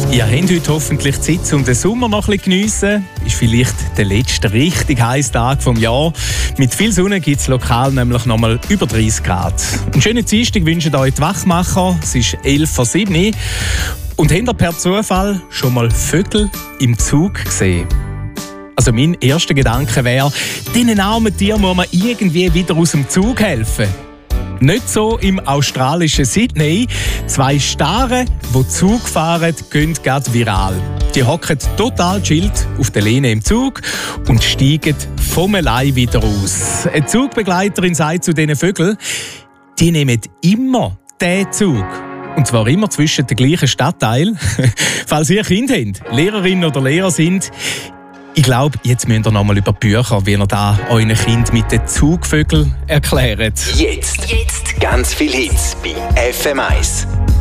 Ihr habt heute hoffentlich Zeit, um den Sommer noch ein bisschen zu geniessen. Ist vielleicht der letzte richtig heiße Tag des Jahres. Mit viel Sonne gibt es lokal nämlich noch mal über 30 Grad. Einen schönen Dienstag wünschen euch die Wachmacher. Es ist 11:07 Uhr. Und habt ihr per Zufall schon mal Vögel im Zug gesehen? Also mein erster Gedanke wäre, diesen armen Tieren muss man irgendwie wieder aus dem Zug helfen. Nicht so im australischen Sydney. 2 Stare, die Zug fahren, gehen gerade viral. Die hocken total chillt auf der Lehne im Zug und steigen vom allein wieder aus. Eine Zugbegleiterin sagt zu diesen Vögeln, die nehmen immer diesen Zug. Und zwar immer zwischen den gleichen Stadtteilen. Falls ihr Kinder habt, Lehrerin oder Lehrer sind, ich glaube, jetzt müsst ihr noch mal über Bücher, wie ihr da euren Kind mit den Zugvögeln erklärt. Jetzt. Ganz viel Hits bei FM1.